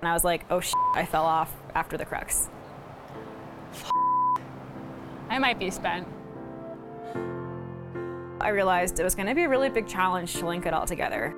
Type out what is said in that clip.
I was like, oh shit, I fell off after the crux. I might be spent. I realized it was going to be a really big challenge to link it all together.